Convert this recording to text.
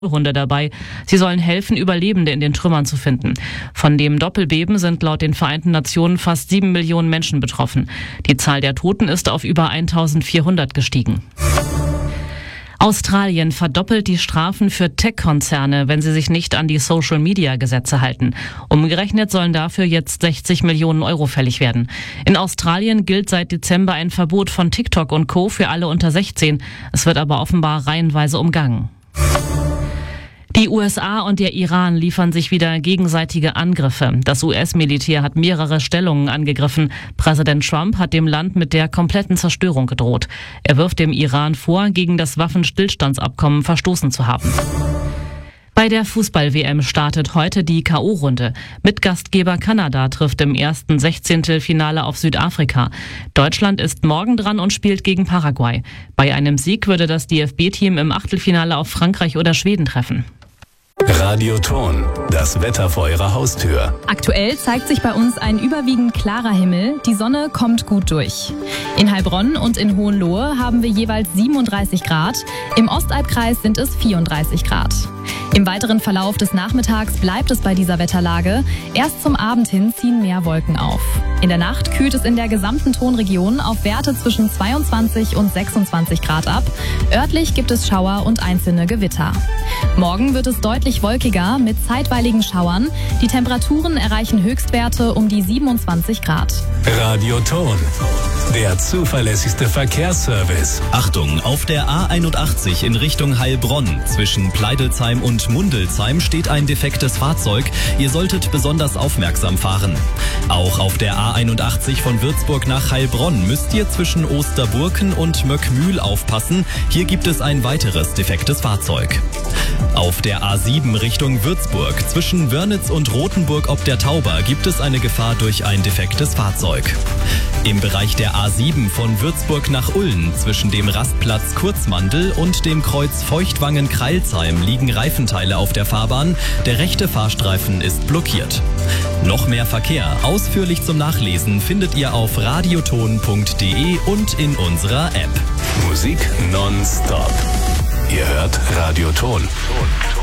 Hunde dabei. Sie sollen helfen, Überlebende in den Trümmern zu finden. Von dem Doppelbeben sind laut den Vereinten Nationen fast 7 Millionen Menschen betroffen. Die Zahl der Toten ist auf über 1400 gestiegen. Australien verdoppelt die Strafen für Tech-Konzerne, wenn sie sich nicht an die Social-Media-Gesetze halten. Umgerechnet sollen dafür jetzt 60 Millionen Euro fällig werden. In Australien gilt seit Dezember ein Verbot von TikTok und Co. für alle unter 16. Es wird aber offenbar reihenweise umgangen. Die USA und der Iran liefern sich wieder gegenseitige Angriffe. Das US-Militär hat mehrere Stellungen angegriffen. Präsident Trump hat dem Land mit der kompletten Zerstörung gedroht. Er wirft dem Iran vor, gegen das Waffenstillstandsabkommen verstoßen zu haben. Bei der Fußball-WM startet heute die K.O.-Runde. Mitgastgeber Kanada trifft im ersten 16-Finale auf Südafrika. Deutschland ist morgen dran und spielt gegen Paraguay. Bei einem Sieg würde das DFB-Team im Achtelfinale auf Frankreich oder Schweden treffen. Radioton, das Wetter vor Ihrer Haustür. Aktuell zeigt sich bei uns ein überwiegend klarer Himmel. Die Sonne kommt gut durch. In Heilbronn und in Hohenlohe haben wir jeweils 37 Grad. Im Ostalbkreis sind es 34 Grad. Im weiteren Verlauf des Nachmittags bleibt es bei dieser Wetterlage. Erst zum Abend hin ziehen mehr Wolken auf. In der Nacht kühlt es in der gesamten Tonregion auf Werte zwischen 22 und 26 Grad ab. Örtlich gibt es Schauer und einzelne Gewitter. Morgen wird es deutlich wolkiger mit zeitweiligen Schauern. Die Temperaturen erreichen Höchstwerte um die 27 Grad. Radioton, der zuverlässigste Verkehrsservice. Achtung, auf der A81 in Richtung Heilbronn zwischen Pleidelsheim und Mundelsheim steht ein defektes Fahrzeug. Ihr solltet besonders aufmerksam fahren. Auch auf der A81 von Würzburg nach Heilbronn müsst ihr zwischen Osterburken und Möckmühl aufpassen. Hier gibt es ein weiteres defektes Fahrzeug. Auf der A7 Richtung Würzburg zwischen Wörnitz und Rothenburg ob der Tauber gibt es eine Gefahr durch ein defektes Fahrzeug. Im Bereich der A7 von Würzburg nach Ulm zwischen dem Rastplatz Kurzmandel und dem Kreuz Feuchtwangen-Kreilsheim liegen Reifenteile auf der Fahrbahn. Der rechte Fahrstreifen ist blockiert. Noch mehr Verkehr ausführlich zum Nachlesen findet ihr auf radioton.de und in unserer App. Musik nonstop. Ihr hört Radioton.